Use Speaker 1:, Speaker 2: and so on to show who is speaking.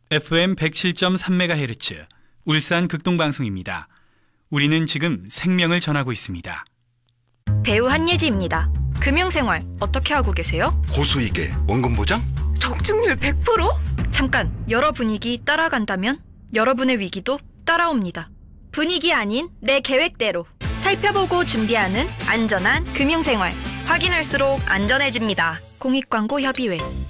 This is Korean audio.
Speaker 1: FM 107.3MHz 울산 극동방송입니다. 우리는 지금 생명을 전하고 있습니다.
Speaker 2: 배우 한예지입니다. 금융생활 어떻게 하고 계세요?
Speaker 3: 고수익에 원금 보장?
Speaker 2: 적중률 100%? 잠깐, 여러 분위기 따라간다면 여러분의 위기도 따라옵니다. 분위기 아닌 내 계획대로 살펴보고 준비하는 안전한 금융생활. 확인할수록 안전해집니다. 공익광고 협의회.